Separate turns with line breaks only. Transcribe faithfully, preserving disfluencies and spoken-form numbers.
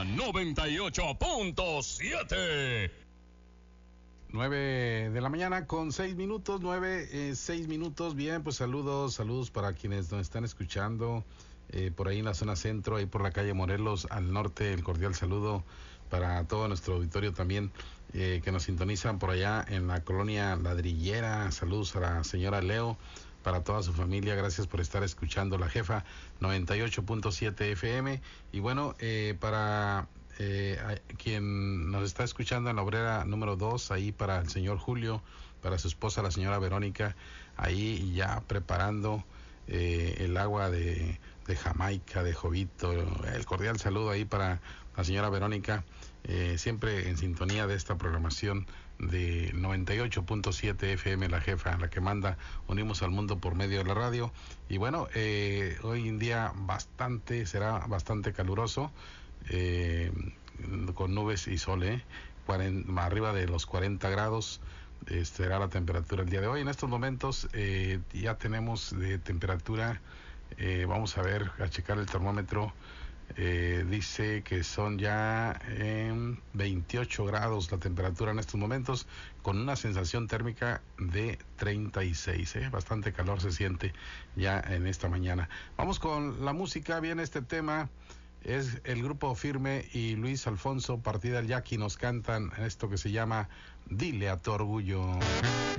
noventa y ocho punto siete.
Nueve de la mañana con seis minutos, nueve, eh, seis minutos. Bien, pues saludos, saludos para quienes nos están escuchando eh, por ahí en la zona centro, ahí por la calle Morelos, al norte. El cordial saludo para todo nuestro auditorio también eh, que nos sintonizan por allá en la colonia Ladrillera. Saludos a la señora Leo, para toda su familia. Gracias por estar escuchando La Jefa noventa y ocho punto siete F M. Y bueno, eh, para eh, quien nos está escuchando en la obrera número dos, ahí para el señor Julio, para su esposa la señora Verónica, ahí ya preparando eh, el agua de, de Jamaica, de Jovito. El cordial saludo ahí para la señora Verónica, eh, siempre en sintonía de esta programación de noventa y ocho punto siete F M, La Jefa, la que manda. Unimos al mundo por medio de la radio. Y bueno, eh, hoy en día bastante, será bastante caluroso, eh, con nubes y sol, eh, cuarenta, arriba de los cuarenta grados. Este será la temperatura el día de hoy. En estos momentos eh, ya tenemos de temperatura, eh, vamos a ver, a checar el termómetro. Eh, dice que son ya eh, veintiocho grados la temperatura en estos momentos, con una sensación térmica de treinta y seis. Eh, bastante calor se siente ya en esta mañana. Vamos con la música. Viene este tema, es el grupo Firme y Luis Alfonso, Partida el Yaqui, nos cantan esto que se llama Dile a tu orgullo.